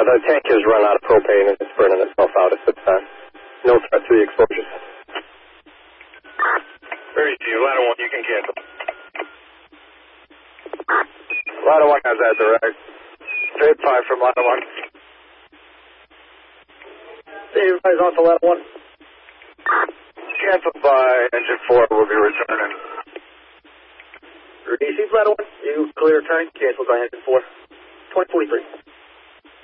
the tank has run out of propane and it's burning itself out at this time. No threat to the exposures. Very few. Ladder 1, you can cancel. Ladder 1 has that direct. Straight 5 from Ladder 1. Stay advised on to Ladder 1. Canceled by engine 4, will be returning. Received Ladder 1, you clear turning, canceled by engine 4. 2043.